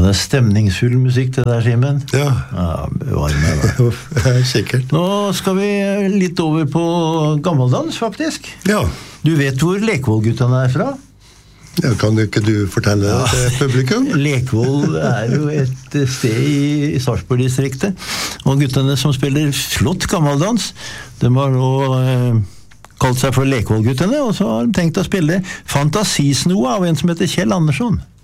det stemningsfull musikk det der, Simen. Ja. Varme da. Sikkert. Nå skal vi litt over på gammeldans, faktisk. Ja. Du vet hvor Lekvoll-guttene er fra? Ja, kan ikke du fortelle det til publikum? Lekvoll jo et sted i Sarpsborg-distriktet, og guttene som spiller flott gammeldans, de har nå kalt seg for Lekvoll-guttene, og så har de tenkt å spille Fantasisnoa av en som heter Kjell Andersson.